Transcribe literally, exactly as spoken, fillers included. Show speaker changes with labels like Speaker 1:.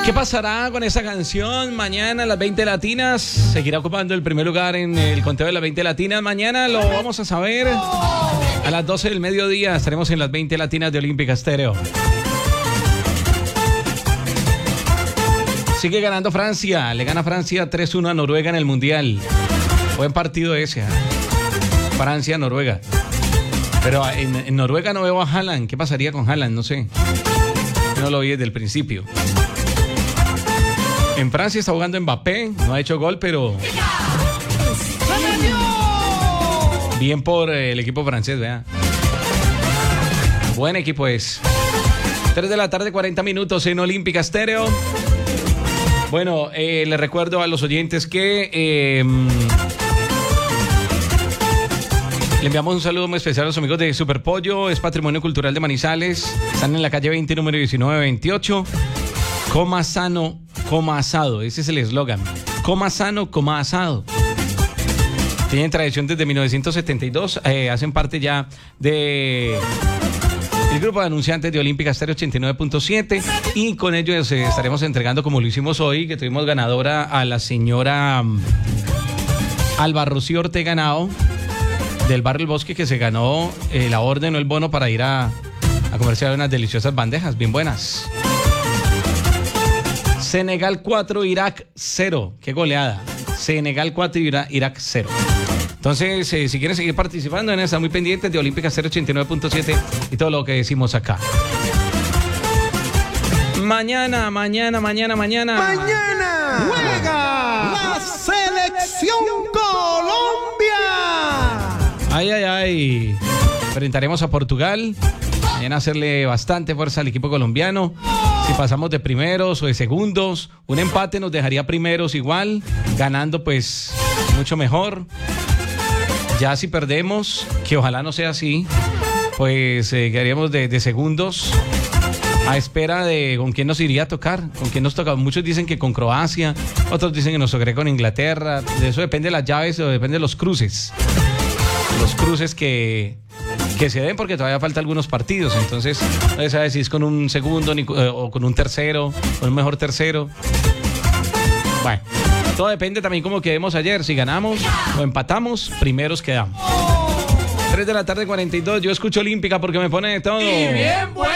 Speaker 1: ¿Qué pasará con esa canción? Mañana las veinte latinas seguirá ocupando el primer lugar en el conteo de las veinte latinas. Mañana lo vamos a saber. A las doce del mediodía estaremos en las veinte latinas de Olímpica Estéreo. Sigue ganando Francia. Le gana Francia tres uno a Noruega en el Mundial. Buen partido ese, ¿eh? Francia-Noruega. Pero en, en Noruega no veo a Haaland. ¿Qué pasaría con Haaland? No sé. No lo vi desde el principio. En Francia está jugando Mbappé. No ha hecho gol, pero... bien por el equipo francés, vea. Buen equipo es. tres de la tarde, cuarenta minutos en Olímpica Estéreo. Bueno, eh, les recuerdo a los oyentes que... Eh, le enviamos un saludo muy especial a los amigos de Superpollo. Es Patrimonio Cultural de Manizales. Están en la calle veinte, número diecinueve veintiocho. Coma sano, coma asado. Ese es el eslogan. Coma sano, coma asado. Tienen tradición desde mil novecientos setenta y dos. Eh, hacen parte ya de... el grupo de anunciantes de Olímpica Estéreo ochenta y nueve punto siete. Y con ellos eh, estaremos entregando, como lo hicimos hoy, que tuvimos ganadora a la señora um, Alba Rocío Ortega Henao, del barrio El Bosque, que se ganó eh, la orden o el bono para ir a, a comerse unas deliciosas bandejas bien buenas. Senegal cuatro, Irak cero. Qué goleada. Senegal cuatro, Ira, Irak cero. Entonces, eh, si quieren seguir participando en esta, muy pendientes de Olímpica Estéreo ochenta y nueve punto siete y todo lo que decimos acá. Mañana, mañana, mañana, mañana.
Speaker 2: Mañana juega la Selección Colombia.
Speaker 1: Ay, ay, ay. Enfrentaremos a Portugal. Mañana hacerle bastante fuerza al equipo colombiano. Si pasamos de primeros o de segundos, un empate nos dejaría primeros igual. Ganando, pues, mucho mejor. Ya si perdemos, que ojalá no sea así, pues eh, quedaríamos de, de segundos a espera de con quién nos iría a tocar, con quién nos toca. Muchos dicen que con Croacia, otros dicen que nos tocaría con Inglaterra. De eso depende de las llaves o depende de los cruces. Los cruces que, que se den, porque todavía faltan algunos partidos. Entonces, no se sabe si es con un segundo ni, eh, o con un tercero, con un mejor tercero. Bueno, todo depende también cómo quedemos ayer. Si ganamos o empatamos, primeros quedamos. tres de la tarde, cuarenta y dos. Yo escucho Olímpica porque me pone de todo.
Speaker 2: Y bien bueno.